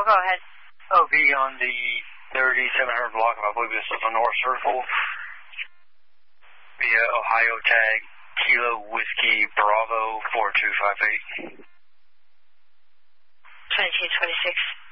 go ahead. OB on the 3700 block of, I believe this is the North Circle, via Ohio tag, Kilo Whiskey Bravo 4258. 2226.